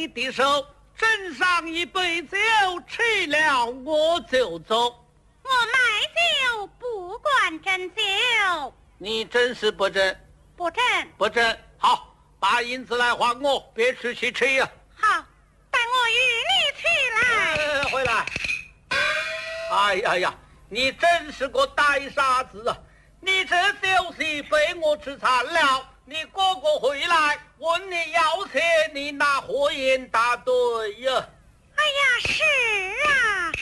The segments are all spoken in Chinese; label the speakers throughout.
Speaker 1: 你的手，斟上一杯酒，吃了我就走。
Speaker 2: 我买酒不管斟酒。
Speaker 1: 你真是不真？
Speaker 2: 不真。
Speaker 1: 不真。好，把银子来还我，别出去吃呀。
Speaker 2: 好，带我与你去来。
Speaker 1: 回来。哎呀呀，你真是个呆傻子啊！你这酒席被我吃残了。你哥哥回来问你要钱，你拿火焰答对呀。
Speaker 2: 哎呀，是啊，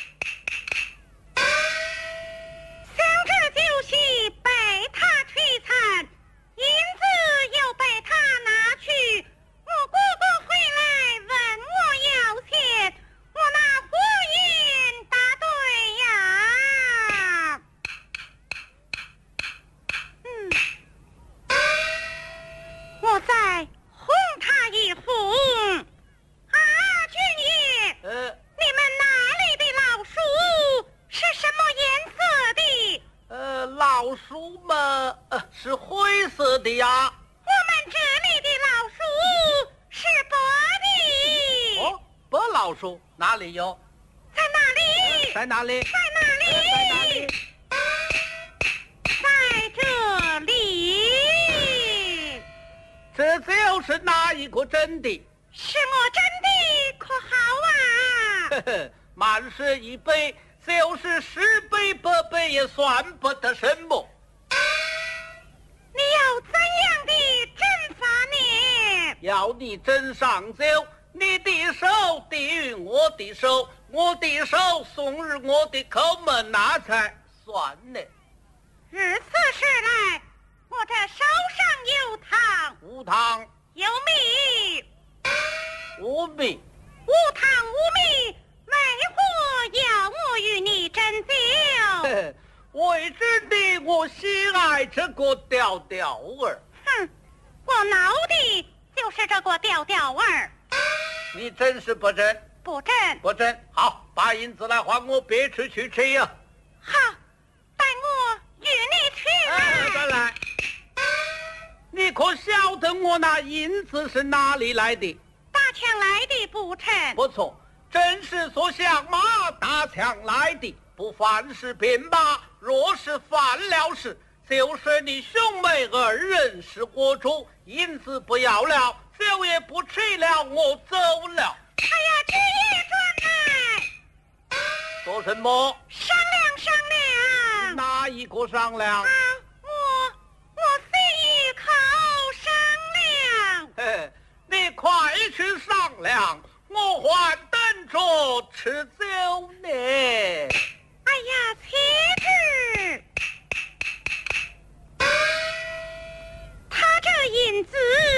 Speaker 2: 想这酒席被他摧残，银子又被他拿去，我哥哥回来问我要钱，我拿火焰答对呀。我再哄他一哄。啊，军爷，你们那里的老鼠是什么颜色的？
Speaker 1: 老鼠嘛，是灰色的呀。
Speaker 2: 我们这里的老鼠是白的。
Speaker 1: 哦，白老鼠哪里有？
Speaker 2: 在哪里？
Speaker 1: 在哪里？
Speaker 2: 在哪里？
Speaker 1: 在哪里？
Speaker 2: 在这里。
Speaker 1: 这就是哪一个真的？
Speaker 2: 是我真的，可好啊？
Speaker 1: 呵呵，满是一杯，就是10杯8杯也算不得什么。
Speaker 2: 你要怎样的惩罚呢？
Speaker 1: 要你斟上酒，你的手递于我的手，我的手送入我的口门，那才算呢。
Speaker 2: 如此说来，我这手上有糖，
Speaker 1: 无糖
Speaker 2: 有米，
Speaker 1: 无米，
Speaker 2: 无糖无米，为何要我与你斟酒？
Speaker 1: 为真的我喜爱这个调调儿。
Speaker 2: 哼，我闹的就是这个调调儿。
Speaker 1: 你真是不真？
Speaker 2: 不真。
Speaker 1: 不真。好，把银子来还我，别出去吃呀。
Speaker 2: 好，带我与你去来。
Speaker 1: 再来。你可晓得我那银子是哪里来的？
Speaker 2: 打枪来的不成？
Speaker 1: 不错，真是所向马打枪来的。不犯事便罢，若是犯了事，就是你兄妹2人是活主，银子不要了，酒也不吃了，我走了。
Speaker 2: 哎呀，军爷转来。
Speaker 1: 做什么？
Speaker 2: 商量商量。
Speaker 1: 哪一个商量？
Speaker 2: 我随一口商量。
Speaker 1: 嘿，你快去商量，我还等着吃酒呢。
Speaker 2: 哎呀，且止！他这银子